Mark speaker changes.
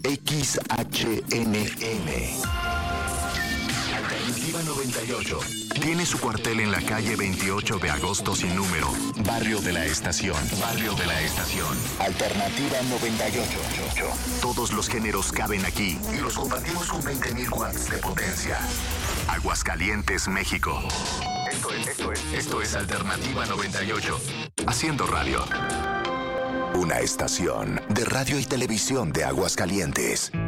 Speaker 1: XHNM. Alternativa 98. Tiene su cuartel en la calle 28 de agosto sin número. Barrio de la Estación. Barrio de la Estación. Alternativa 98. Todos los géneros caben aquí y los compartimos con 20.000 watts de potencia. Aguascalientes, México. Esto es Alternativa 98. Haciendo radio. Una estación de radio y televisión de Aguascalientes.